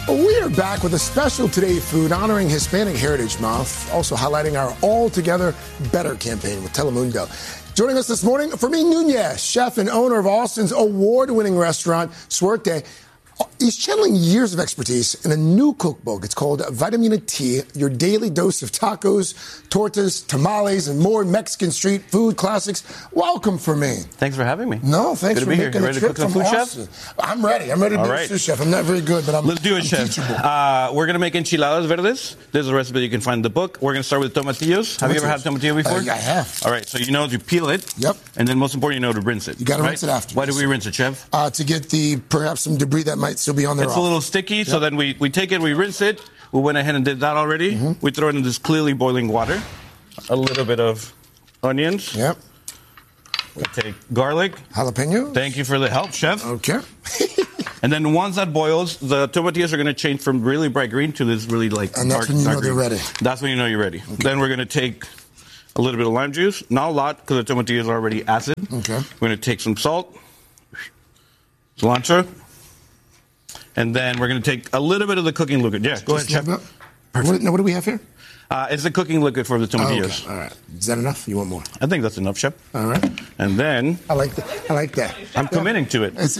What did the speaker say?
We are back with a special Today Food honoring Hispanic Heritage Month, also highlighting our All Together Better campaign with Telemundo. Joining us this morning, Fermin Nunez, chef and owner of Austin's award-winning restaurant, Suerte. He's channeling years of expertise in a new cookbook. It's called Vitamina T, your daily dose of tacos, tortas, tamales, and more Mexican street food classics. Welcome, Fermin. Thanks for having me. No, thanks good for to be making here. the Ready trip to cook from some food, Austin. chef? I'm ready. I'm ready to be a sous chef. I'm not very good, but Let's do it, chef. teachable. We're going to make enchiladas verdes. There's a recipe you can find in the book. We're going to start with tomatillos. Have you ever had tomatillo before? I have. All right, so you know to peel it. Yep. And then most important, you know to rinse it. You got to rinse it after. Why do we rinse it, chef? To get perhaps some debris that might still be on there. It's a little sticky, so then we take it, we rinse it. We went ahead and did that already. Mm-hmm. We throw it in this clearly boiling water. A little bit of onions. Yep. We take garlic. Jalapeno. Thank you for the help, chef. Okay. And then once that boils, the tomatillos are going to change from really bright green to this really dark green. And that's when you know they're ready. That's when you know you're ready. Okay. Then we're going to take a little bit of lime juice. Not a lot, because the tomatillos are already acid. Okay. We're going to take some salt, cilantro, and then we're going to take a little bit of the cooking liquid. Yeah, go ahead, chef. What do we have here? It's the cooking liquid for the tomatillos. Okay. All right. Is that enough? You want more? I think that's enough, chef. All right. And then I like that. I'm committing to it.